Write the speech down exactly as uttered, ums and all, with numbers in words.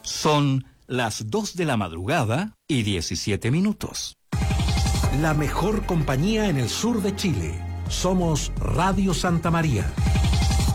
Son las dos de la madrugada y diecisiete minutos. La mejor compañía en el sur de Chile. Somos Radio Santa María.